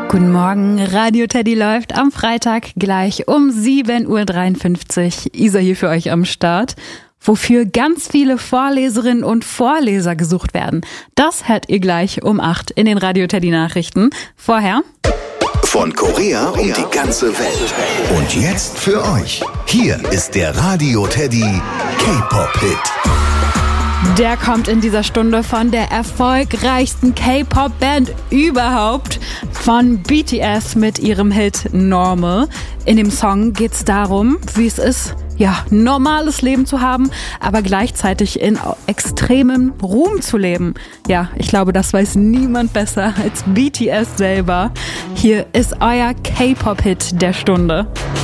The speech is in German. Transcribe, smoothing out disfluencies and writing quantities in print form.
Guten Morgen, Radio Teddy läuft am Freitag gleich um 7.53 Uhr. Isa hier für euch am Start. Wofür ganz viele Vorleserinnen und Vorleser gesucht werden, das hört ihr gleich um 8 in den Radio Teddy Nachrichten. Vorher von Korea um die ganze Welt. Und jetzt für euch. Hier ist der Radio Teddy K-Pop-Hit. Der kommt in dieser Stunde von der erfolgreichsten K-Pop-Band überhaupt, von BTS mit ihrem Hit Normal. In dem Song geht's darum, wie es ist, normales Leben zu haben, aber gleichzeitig in extremem Ruhm zu leben. Ja, ich glaube, das weiß niemand besser als BTS selber. Hier ist euer K-Pop-Hit der Stunde.